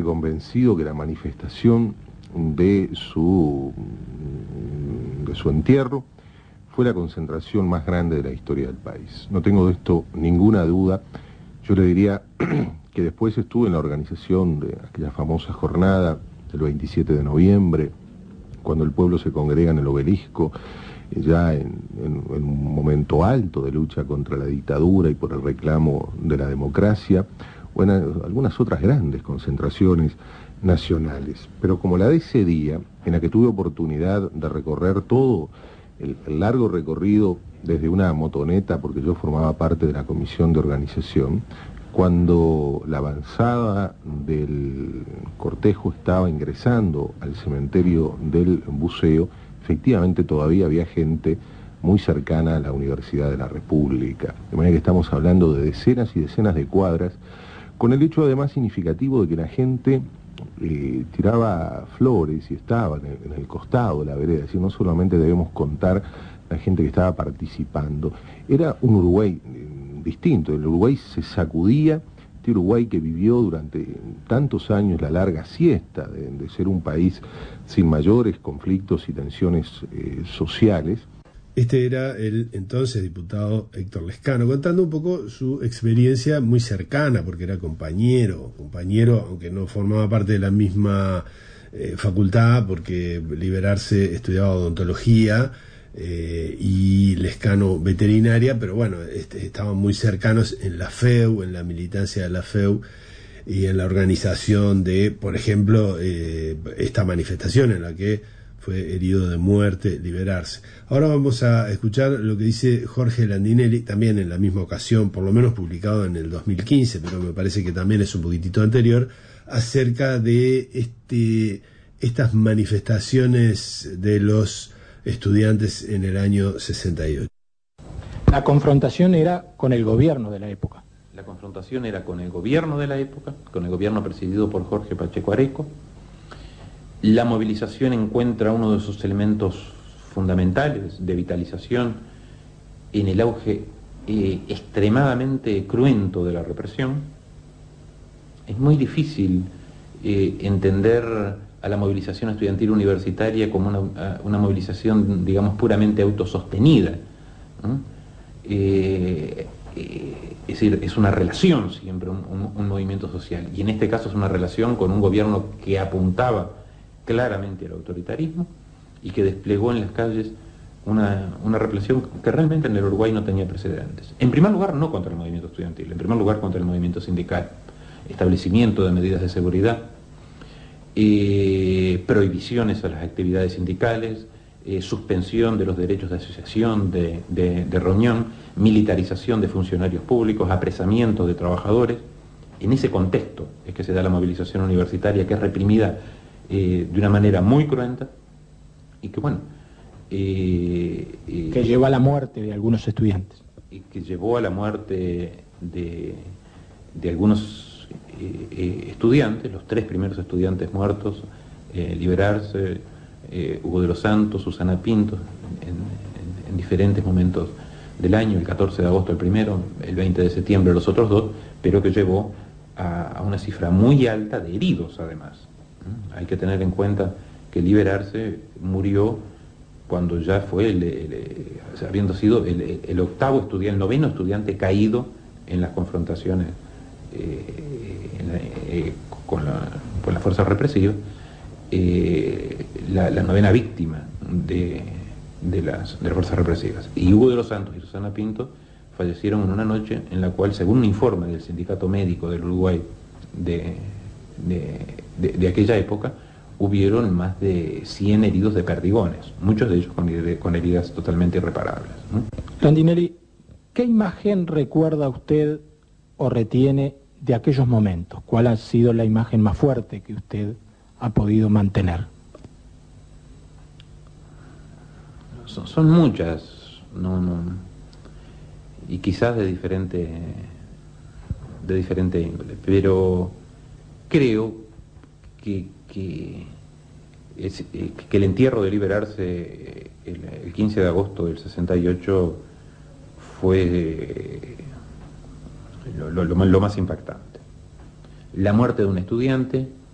convencido que la manifestación de su entierro fue la concentración más grande de la historia del país. No tengo de esto ninguna duda. Yo le diría que después estuve en la organización de aquella famosa jornada del 27 de noviembre, cuando el pueblo se congrega en el obelisco, ya en un momento alto de lucha contra la dictadura y por el reclamo de la democracia, o en algunas otras grandes concentraciones nacionales. Pero como la de ese día, en la que tuve oportunidad de recorrer todo el largo recorrido desde una motoneta, porque yo formaba parte de la comisión de organización, cuando la avanzada del cortejo estaba ingresando al cementerio del Buceo, efectivamente todavía había gente muy cercana a la Universidad de la República. De manera que estamos hablando de decenas y decenas de cuadras, con el hecho además significativo de que la gente tiraba flores y estaba en el costado de la vereda. Es decir, no solamente debemos contar la gente que estaba participando, era un Uruguay distinto. El Uruguay se sacudía, este Uruguay que vivió durante tantos años la larga siesta de ser un país sin mayores conflictos y tensiones sociales. Este era el entonces diputado Héctor Lezcano, contando un poco su experiencia muy cercana, porque era compañero, aunque no formaba parte de la misma facultad, porque Liberarse estudiaba odontología y Lezcano veterinaria, pero bueno, estaban muy cercanos en la FEU, en la militancia de la FEU y en la organización de, por ejemplo, esta manifestación en la que fue herido de muerte Liberarse. Ahora vamos a escuchar lo que dice Jorge Landinelli, también en la misma ocasión, por lo menos publicado en el 2015, pero me parece que también es un poquitito anterior, acerca de estas manifestaciones de los estudiantes en el año 68. La confrontación era con el gobierno de la época. La confrontación era con el gobierno de la época, con el gobierno presidido por Jorge Pacheco Areco. La movilización encuentra uno de sus elementos fundamentales de vitalización en el auge extremadamente cruento de la represión. Es muy difícil entender a la movilización estudiantil universitaria como una movilización, digamos, puramente autosostenida, ¿no? Es decir, es una relación siempre, un movimiento social, y en este caso es una relación con un gobierno que apuntaba claramente al autoritarismo y que desplegó en las calles una represión que realmente en el Uruguay no tenía precedentes. En primer lugar, no contra el movimiento estudiantil, en primer lugar contra el movimiento sindical, establecimiento de medidas de seguridad, prohibiciones a las actividades sindicales, suspensión de los derechos de asociación, de reunión, militarización de funcionarios públicos, apresamiento de trabajadores. En ese contexto es que se da la movilización universitaria, que es reprimida de una manera muy cruenta y que, bueno, que llevó a la muerte de algunos estudiantes. Y que llevó a la muerte de algunos estudiantes, los 3 primeros estudiantes muertos, Liberarse, Hugo de los Santos, Susana Pinto, en diferentes momentos del año, el 14 de agosto el primero, el 20 de septiembre los otros 2, pero que llevó a una cifra muy alta de heridos además. Hay que tener en cuenta que Liberarse murió cuando ya fue, habiendo sido el octavo estudiante, el noveno estudiante caído en las confrontaciones con las fuerzas represivas, la novena víctima de las fuerzas represivas. Y Hugo de los Santos y Susana Pinto fallecieron en una noche en la cual, según un informe del Sindicato Médico del Uruguay de aquella época, hubieron más de 100 heridos de perdigones, muchos de ellos con heridas totalmente irreparables, ¿no? Landinelli, ¿qué imagen recuerda usted o retiene de aquellos momentos? ¿Cuál ha sido la imagen más fuerte que usted ha podido mantener? Son muchas, y quizás de diferente índole, pero creo que el entierro de Liberarse el 15 de agosto del 68 fue lo más impactante. La muerte de un estudiante